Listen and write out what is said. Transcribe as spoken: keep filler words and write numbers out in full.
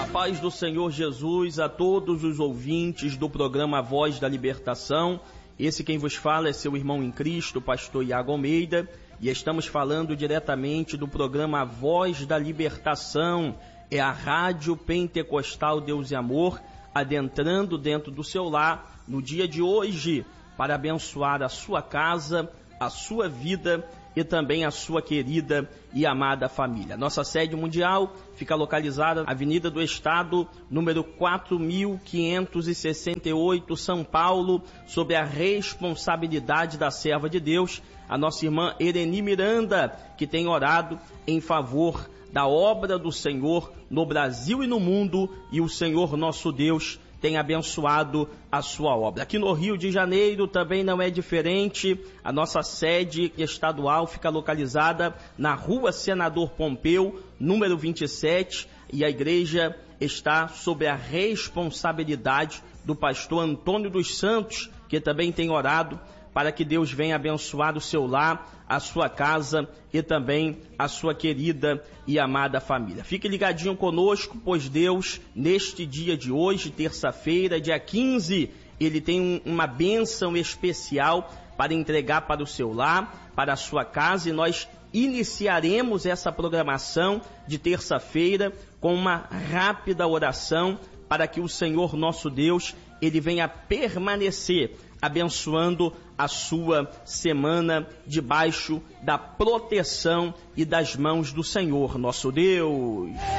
paz do Senhor Jesus a todos os ouvintes do programa Voz da Libertação. Esse quem vos fala é seu irmão em Cristo, pastor Iago Almeida, e estamos falando diretamente do programa Voz da Libertação. É a Rádio Pentecostal Deus e Amor, adentrando dentro do seu lar no dia de hoje, para abençoar a sua casa, a sua vida e também a sua querida e amada família. Nossa sede mundial fica localizada na Avenida do Estado, número quatro mil quinhentos e sessenta e oito, São Paulo, sob a responsabilidade da serva de Deus, a nossa irmã Ereni Miranda, que tem orado em favor da obra do Senhor no Brasil e no mundo, e o Senhor nosso Deus tem abençoado a sua obra. Aqui no Rio de Janeiro também não é diferente. A nossa sede estadual fica localizada na Rua Senador Pompeu, número vinte e sete, e a igreja está sob a responsabilidade do pastor Antônio dos Santos, que também tem orado para que Deus venha abençoar o seu lar, a sua casa e também a sua querida e amada família. Fique ligadinho conosco, pois Deus, neste dia de hoje, terça-feira, dia quinze, Ele tem um, uma bênção especial para entregar para o seu lar, para a sua casa, e nós iniciaremos essa programação de terça-feira com uma rápida oração para que o Senhor nosso Deus, Ele venha permanecer abençoando a sua semana debaixo da proteção e das mãos do Senhor nosso Deus.